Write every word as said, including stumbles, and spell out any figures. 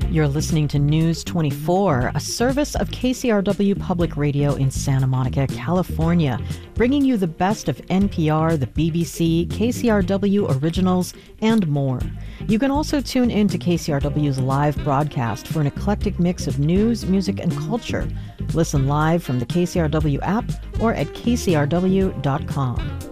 You're listening to News twenty-four, a service of K C R W Public Radio in Santa Monica, California, bringing you the best of N P R, the B B C, K C R W originals, and more. You can also tune in to K C R W's live broadcast for an eclectic mix of news, music, and culture. Listen live from the K C R W app or at K C R W dot com.